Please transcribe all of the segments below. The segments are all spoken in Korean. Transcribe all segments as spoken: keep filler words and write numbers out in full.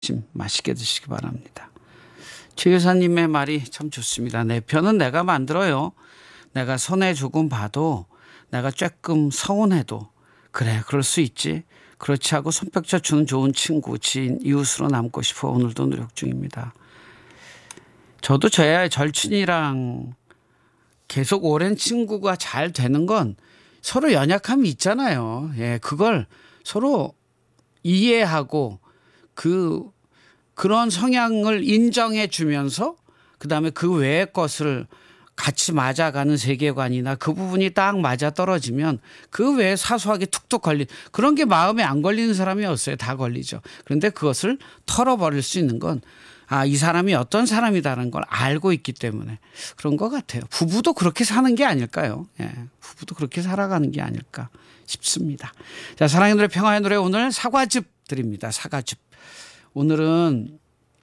맛있게 드시기 바랍니다. 최 여사님의 말이 참 좋습니다. 내 편은 내가 만들어요. 내가 손해 조금 봐도 내가 조금 서운해도 그래 그럴 수 있지. 그렇지 하고 손뼉쳐 주는 좋은 친구, 지인, 이웃으로 남고 싶어 오늘도 노력 중입니다. 저도 저의 절친이랑 계속 오랜 친구가 잘 되는 건 서로 연약함이 있잖아요. 예, 그걸 서로 이해하고 그 그런 성향을 인정해 주면서 그다음에 그 외의 것을 같이 맞아가는 세계관이나 그 부분이 딱 맞아 떨어지면 그 외에 사소하게 툭툭 걸린 그런 게 마음에 안 걸리는 사람이 없어요. 다 걸리죠. 그런데 그것을 털어버릴 수 있는 건 아, 이 사람이 어떤 사람이다라는 걸 알고 있기 때문에 그런 것 같아요. 부부도 그렇게 사는 게 아닐까요? 예, 부부도 그렇게 살아가는 게 아닐까 싶습니다. 자, 사랑의 노래 평화의 노래 오늘 사과즙 드립니다. 사과즙. 오늘은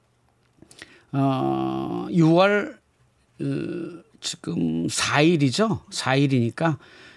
어, 유월 어, 지금 사 일이죠. 사 일이니까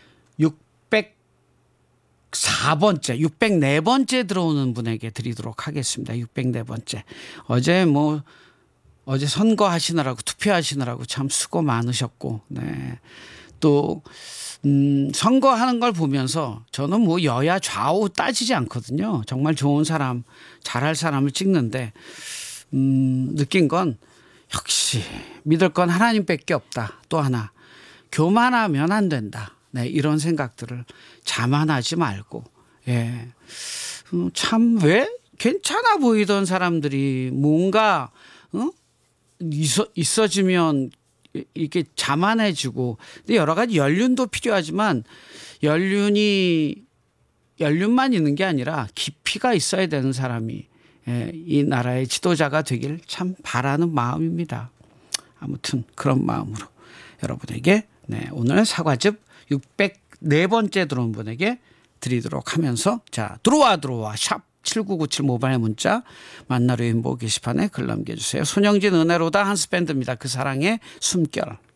육백사 번째, 육백사 번째 들어오는 분에게 드리도록 하겠습니다. 육백사 번째. 어제 뭐 어제 선거하시느라고 투표하시느라고 참 수고 많으셨고, 네. 또 음, 선거하는 걸 보면서 저는 뭐 여야 좌우 따지지 않거든요. 정말 좋은 사람, 잘할 사람을 찍는데 음, 느낀 건 역시 믿을 건 하나님밖에 없다. 또 하나 교만하면 안 된다. 네, 이런 생각들을 자만하지 말고 예. 음, 참 왜 괜찮아 보이던 사람들이 뭔가 어? 있어, 있어지면 이렇게 자만해지고 근데 여러 가지 연륜도 필요하지만 연륜이 연륜만 있는 게 아니라 깊이가 있어야 되는 사람이 예, 이 나라의 지도자가 되길 참 바라는 마음입니다. 아무튼 그런 마음으로 여러분에게 네, 오늘 사과즙 육백사 번째 들어온 분에게 드리도록 하면서 자 들어와 들어와 샵 칠구구칠 모바일 문자 만나러 인보 게시판에 글 남겨주세요. 손영진 은혜로다 한스밴드입니다. 그 사랑의 숨결.